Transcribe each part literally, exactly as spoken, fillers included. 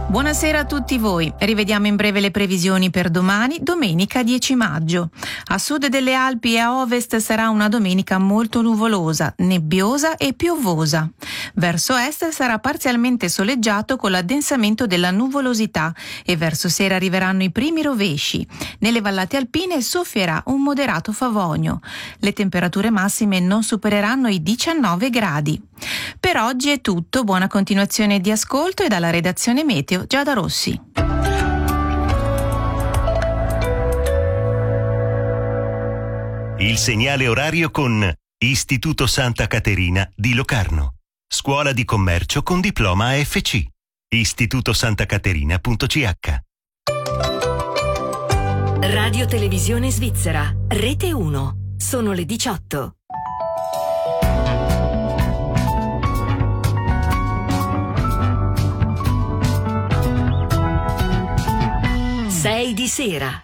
Buonasera a tutti voi. Rivediamo in breve le previsioni per domani, domenica dieci maggio. A sud delle Alpi e a ovest sarà una domenica molto nuvolosa, nebbiosa e piovosa. Verso est sarà parzialmente soleggiato con l'addensamento della nuvolosità e verso sera arriveranno i primi rovesci. Nelle vallate alpine soffierà un moderato favonio. Le temperature massime non supereranno i diciannove gradi. Per oggi è tutto, buona continuazione di ascolto e dalla redazione Meteo Giada Rossi. Il segnale orario con Istituto Santa Caterina di Locarno. Scuola di commercio con diploma A F C. istituto santa caterina punto c h. Radio Televisione Svizzera, Rete uno. Sono le diciotto. sei di sera.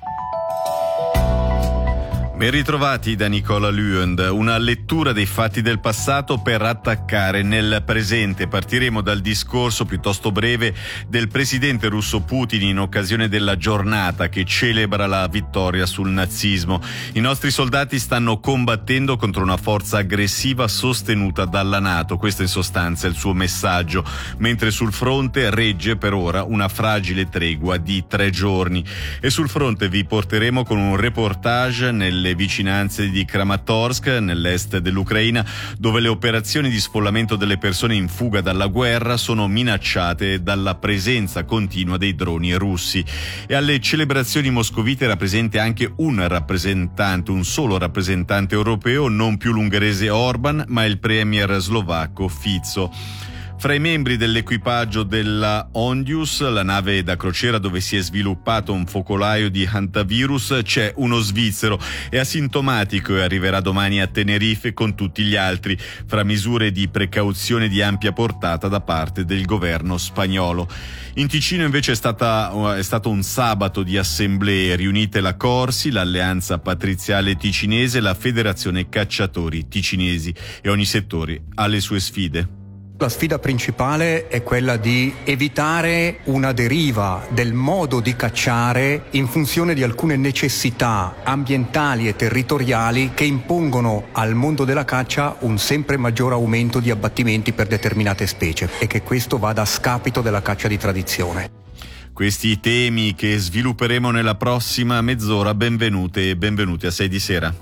Ben ritrovati da Nicola Lüend, una lettura dei fatti del passato per attaccare nel presente. Partiremo dal discorso piuttosto breve del presidente russo Putin in occasione della giornata che celebra la vittoria sul nazismo. I nostri soldati stanno combattendo contro una forza aggressiva sostenuta dalla NATO, questo in sostanza è il suo messaggio, mentre sul fronte regge per ora una fragile tregua di tre giorni. E sul fronte vi porteremo con un reportage nelle vicinanze di Kramatorsk, nell'est dell'Ucraina, dove le operazioni di sfollamento delle persone in fuga dalla guerra sono minacciate dalla presenza continua dei droni russi. E alle celebrazioni moscovite era presente anche un rappresentante, un solo rappresentante europeo, non più l'ungherese Orban, ma il premier slovacco Fico. Fra i membri dell'equipaggio della Ondius, la nave da crociera dove si è sviluppato un focolaio di hantavirus, c'è uno svizzero, è asintomatico e arriverà domani a Tenerife con tutti gli altri, fra misure di precauzione di ampia portata da parte del governo spagnolo. In Ticino invece è, stata, è stato un sabato di assemblee riunite la Corsi, l'Alleanza Patriziale Ticinese, la Federazione Cacciatori Ticinesi, e ogni settore ha le sue sfide. La sfida principale è quella di evitare una deriva del modo di cacciare in funzione di alcune necessità ambientali e territoriali che impongono al mondo della caccia un sempre maggior aumento di abbattimenti per determinate specie e che questo vada a scapito della caccia di tradizione. Questi temi che svilupperemo nella prossima mezz'ora. Benvenute e benvenuti a sei di sera.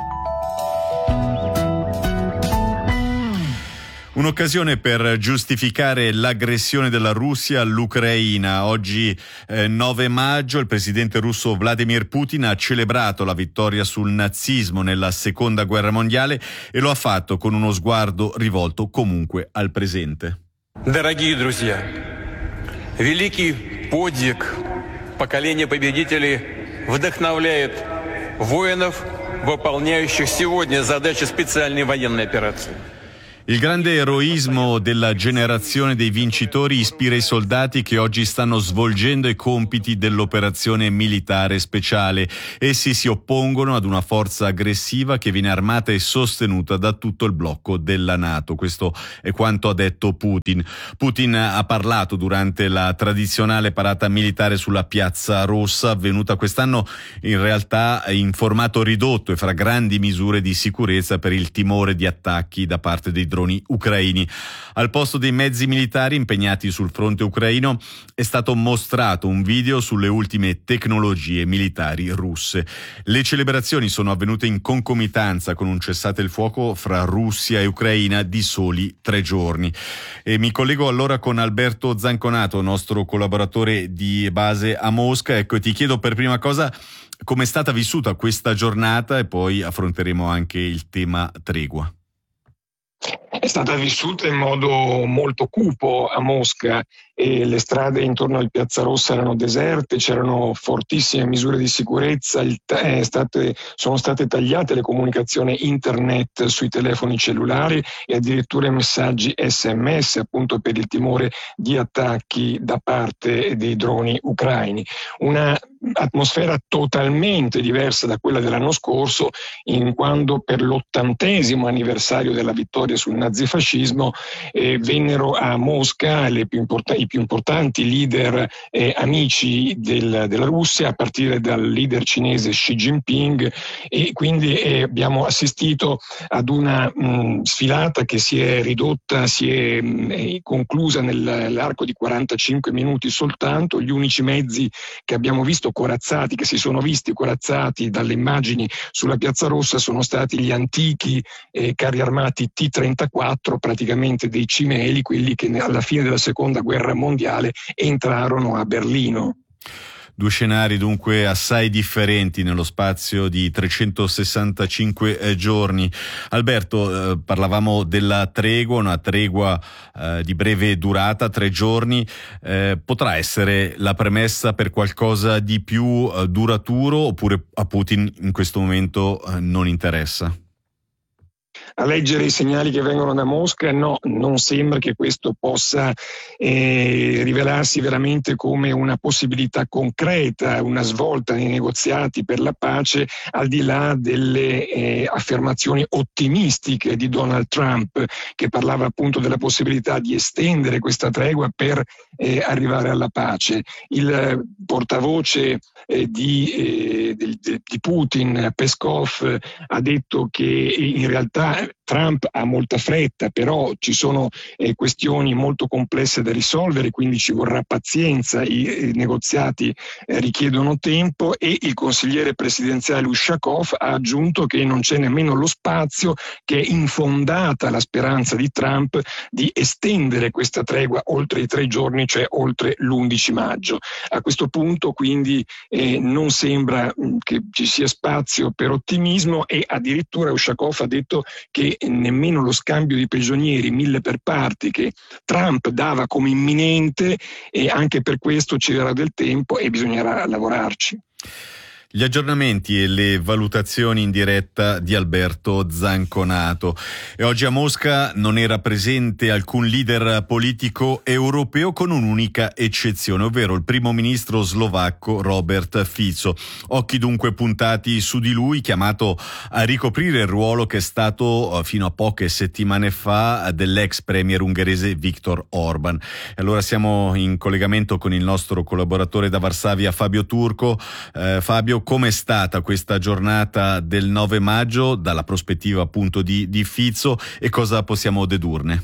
Un'occasione per giustificare l'aggressione della Russia all'Ucraina. Oggi eh, nove maggio il presidente russo Vladimir Putin ha celebrato la vittoria sul nazismo nella seconda guerra mondiale e lo ha fatto con uno sguardo rivolto comunque al presente. Дорогие друзья, великий подвиг поколения победителей вдохновляет воинов, выполняющих сегодня задачи специальной военной операции. Il grande eroismo della generazione dei vincitori ispira i soldati che oggi stanno svolgendo i compiti dell'operazione militare speciale. Essi si oppongono ad una forza aggressiva che viene armata e sostenuta da tutto il blocco della NATO. Questo è quanto ha detto Putin. Putin ha parlato durante la tradizionale parata militare sulla Piazza Rossa, avvenuta quest'anno in realtà in formato ridotto e fra grandi misure di sicurezza per il timore di attacchi da parte dei droni ucraini. Al posto dei mezzi militari impegnati sul fronte ucraino è stato mostrato un video sulle ultime tecnologie militari russe. Le celebrazioni sono avvenute in concomitanza con un cessate il fuoco fra Russia e Ucraina di soli tre giorni. E mi collego allora con Alberto Zanconato, nostro collaboratore di base a Mosca. Ecco, ti chiedo per prima cosa come è stata vissuta questa giornata e poi affronteremo anche il tema tregua. È stata vissuta in modo molto cupo a Mosca e le strade intorno al Piazza Rossa erano deserte, c'erano fortissime misure di sicurezza, il t- state, sono state tagliate le comunicazioni internet sui telefoni cellulari e addirittura i messaggi sms appunto per il timore di attacchi da parte dei droni ucraini. Una atmosfera totalmente diversa da quella dell'anno scorso, in quando per l'ottantesimo anniversario della vittoria sul nazifascismo eh, vennero a Mosca le più import- i più importanti leader eh, amici del, della Russia, a partire dal leader cinese Xi Jinping, e quindi eh, abbiamo assistito ad una mh, sfilata che si è ridotta, si è mh, conclusa nell'arco di quarantacinque minuti soltanto. Gli unici mezzi che abbiamo visto corazzati, che si sono visti corazzati dalle immagini sulla Piazza Rossa, sono stati gli antichi eh, carri armati T trentaquattro, praticamente dei cimeli, quelli che alla fine della seconda guerra mondiale entrarono a Berlino. Due scenari dunque assai differenti nello spazio di trecentosessantacinque eh, giorni. Alberto, eh, parlavamo della tregua, una tregua eh, di breve durata, tre giorni. Eh, potrà essere la premessa per qualcosa di più eh, duraturo, oppure a Putin in questo momento eh, non interessa? A leggere i segnali che vengono da Mosca, no, non sembra che questo possa eh, rivelarsi veramente come una possibilità concreta, una svolta nei negoziati per la pace, al di là delle eh, affermazioni ottimistiche di Donald Trump, che parlava appunto della possibilità di estendere questa tregua per eh, arrivare alla pace. Il eh, portavoce eh, di, eh, di, di Putin, Peskov, ha detto che in realtà Trump ha molta fretta, però ci sono eh, questioni molto complesse da risolvere, quindi ci vorrà pazienza, i, i negoziati eh, richiedono tempo, e il consigliere presidenziale Ushakov ha aggiunto che non c'è nemmeno lo spazio, che è infondata la speranza di Trump di estendere questa tregua oltre i tre giorni, cioè oltre l'undici maggio. A questo punto quindi eh, non sembra mh, che ci sia spazio per ottimismo, e addirittura Ushakov ha detto che nemmeno lo scambio di prigionieri mille per parti che Trump dava come imminente, e anche per questo ci darà del tempo e bisognerà lavorarci. Gli aggiornamenti e le valutazioni in diretta di Alberto Zanconato. E oggi a Mosca non era presente alcun leader politico europeo, con un'unica eccezione, ovvero il primo ministro slovacco Robert Fico. Occhi dunque puntati su di lui, chiamato a ricoprire il ruolo che è stato fino a poche settimane fa dell'ex premier ungherese Viktor Orban. E allora siamo in collegamento con il nostro collaboratore da Varsavia, Fabio Turco. Eh, Fabio, com'è stata questa giornata del nove maggio dalla prospettiva appunto di, di Fico, e cosa possiamo dedurne?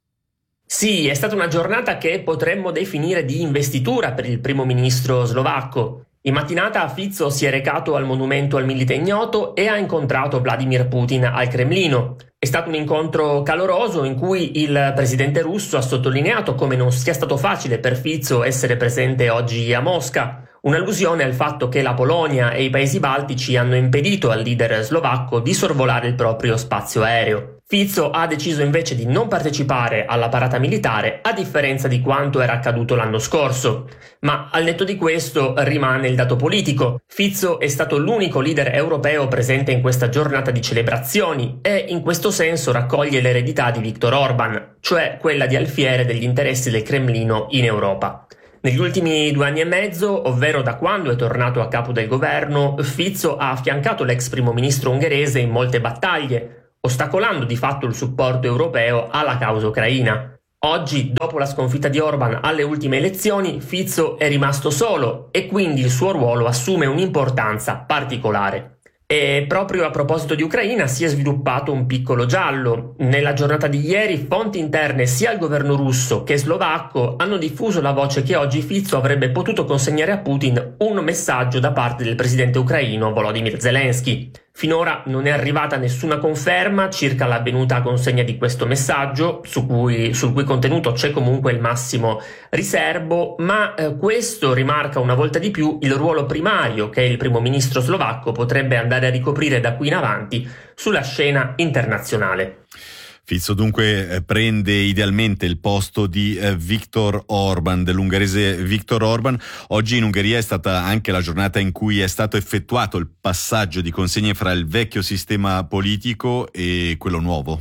Sì, è stata una giornata che potremmo definire di investitura per il primo ministro slovacco. In mattinata Fico si è recato al monumento al milite ignoto e ha incontrato Vladimir Putin al Cremlino. È stato un incontro caloroso in cui il presidente russo ha sottolineato come non sia stato facile per Fico essere presente oggi a Mosca. Un'allusione al fatto che la Polonia e i paesi baltici hanno impedito al leader slovacco di sorvolare il proprio spazio aereo. Fico ha deciso invece di non partecipare alla parata militare, a differenza di quanto era accaduto l'anno scorso. Ma al netto di questo rimane il dato politico. Fico è stato l'unico leader europeo presente in questa giornata di celebrazioni e in questo senso raccoglie l'eredità di Viktor Orban, cioè quella di alfiere degli interessi del Cremlino in Europa. Negli ultimi due anni e mezzo, ovvero da quando è tornato a capo del governo, Fico ha affiancato l'ex primo ministro ungherese in molte battaglie, ostacolando di fatto il supporto europeo alla causa ucraina. Oggi, dopo la sconfitta di Orban alle ultime elezioni, Fico è rimasto solo e quindi il suo ruolo assume un'importanza particolare. E proprio a proposito di Ucraina si è sviluppato un piccolo giallo. Nella giornata di ieri fonti interne sia al governo russo che slovacco hanno diffuso la voce che oggi Fico avrebbe potuto consegnare a Putin un messaggio da parte del presidente ucraino Volodymyr Zelensky. Finora non è arrivata nessuna conferma circa l'avvenuta consegna di questo messaggio, su cui, sul cui contenuto c'è comunque il massimo riserbo, ma eh, questo rimarca una volta di più il ruolo primario che il primo ministro slovacco potrebbe andare a ricoprire da qui in avanti sulla scena internazionale. Fico dunque eh, prende idealmente il posto di eh, Viktor Orban, dell'ungherese Viktor Orban. Oggi in Ungheria è stata anche la giornata in cui è stato effettuato il passaggio di consegne fra il vecchio sistema politico e quello nuovo.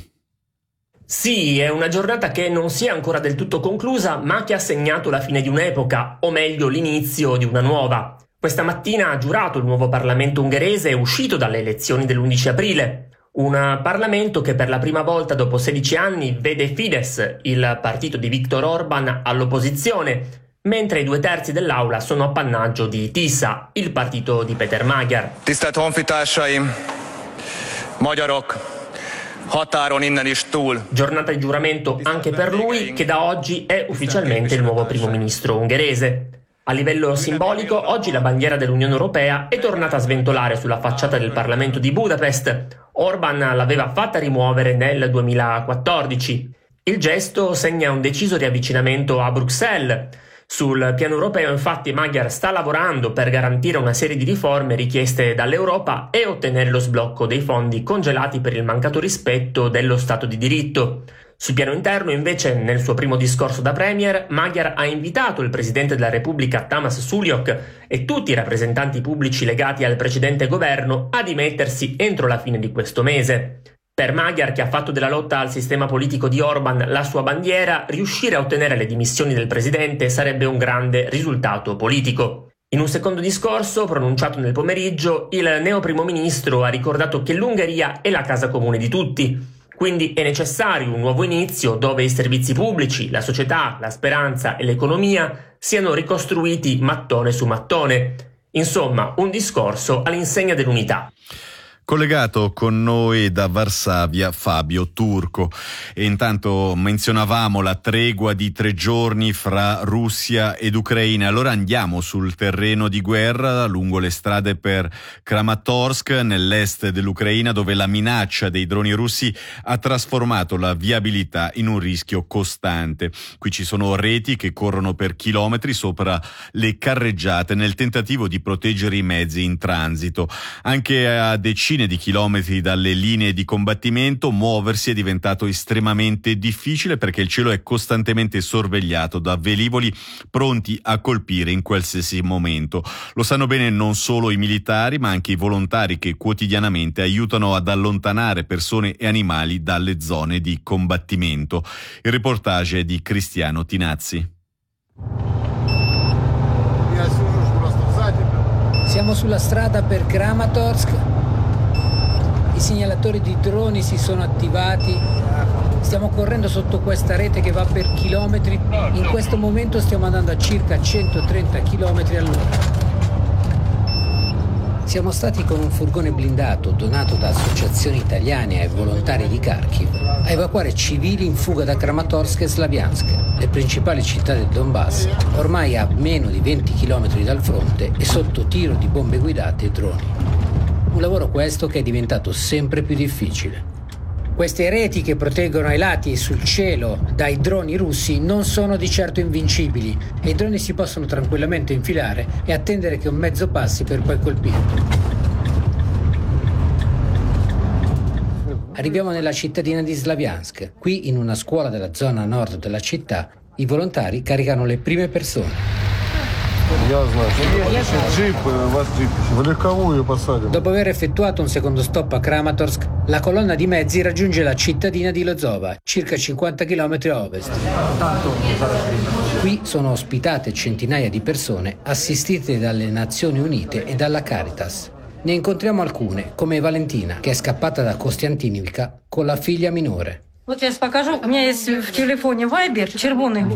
Sì, è una giornata che non si è ancora del tutto conclusa, ma che ha segnato la fine di un'epoca, o meglio l'inizio di una nuova. Questa mattina ha giurato il nuovo Parlamento ungherese uscito dalle elezioni dell'undici aprile. Un Parlamento che per la prima volta dopo sedici anni vede Fidesz, il partito di Viktor Orban, all'opposizione, mentre i due terzi dell'aula sono appannaggio di Tisza, il partito di Péter Magyar. Tisztelt honfitársaim, magyarok, határon innen is túl. Giornata di giuramento anche per lui, che da oggi è ufficialmente il nuovo primo ministro ungherese. A livello simbolico, oggi la bandiera dell'Unione Europea è tornata a sventolare sulla facciata del Parlamento di Budapest. Orban l'aveva fatta rimuovere nel duemilaquattordici. Il gesto segna un deciso riavvicinamento a Bruxelles. Sul piano europeo, infatti, Magyar sta lavorando per garantire una serie di riforme richieste dall'Europa e ottenere lo sblocco dei fondi congelati per il mancato rispetto dello Stato di diritto. Sul piano interno, invece, nel suo primo discorso da premier, Magyar ha invitato il presidente della Repubblica Tamás Sulyok e tutti i rappresentanti pubblici legati al precedente governo a dimettersi entro la fine di questo mese. Per Magyar, che ha fatto della lotta al sistema politico di Orban la sua bandiera, riuscire a ottenere le dimissioni del presidente sarebbe un grande risultato politico. In un secondo discorso, pronunciato nel pomeriggio, il neo primo ministro ha ricordato che l'Ungheria è la casa comune di tutti. Quindi è necessario un nuovo inizio dove i servizi pubblici, la società, la speranza e l'economia siano ricostruiti mattone su mattone. Insomma, un discorso all'insegna dell'unità. Collegato con noi da Varsavia Fabio Turco. E intanto menzionavamo la tregua di tre giorni fra Russia ed Ucraina. Allora andiamo sul terreno di guerra lungo le strade per Kramatorsk nell'est dell'Ucraina, dove la minaccia dei droni russi ha trasformato la viabilità in un rischio costante. Qui ci sono reti che corrono per chilometri sopra le carreggiate nel tentativo di proteggere i mezzi in transito. Anche a decine di chilometri dalle linee di combattimento muoversi è diventato estremamente difficile perché il cielo è costantemente sorvegliato da velivoli pronti a colpire in qualsiasi momento. Lo sanno bene non solo i militari ma anche i volontari che quotidianamente aiutano ad allontanare persone e animali dalle zone di combattimento. Il reportage è di Cristiano Tinazzi. Siamo sulla strada per Kramatorsk. I segnalatori di droni si sono attivati. Stiamo correndo sotto questa rete che va per chilometri. In questo momento stiamo andando a circa centotrenta chilometri all'ora. Siamo stati con un furgone blindato donato da associazioni italiane ai volontari di Kharkiv a evacuare civili in fuga da Kramatorsk e Slaviansk, le principali città del Donbass, ormai a meno di venti chilometri dal fronte e sotto tiro di bombe guidate e droni. Un lavoro questo che è diventato sempre più difficile. Queste reti che proteggono ai lati e sul cielo dai droni russi non sono di certo invincibili e i droni si possono tranquillamente infilare e attendere che un mezzo passi per poi colpirlo. Arriviamo nella cittadina di Slaviansk. Qui, in una scuola della zona nord della città, i volontari caricano le prime persone. Dopo aver effettuato un secondo stop a Kramatorsk, la colonna di mezzi raggiunge la cittadina di Lozova, circa cinquanta chilometri a ovest. Qui sono ospitate centinaia di persone assistite dalle Nazioni Unite e dalla Caritas. Ne incontriamo alcune, come Valentina, che è scappata da Kostiantynivka con la figlia minore. Вот я покажу, у меня есть в телефоне Viber червоный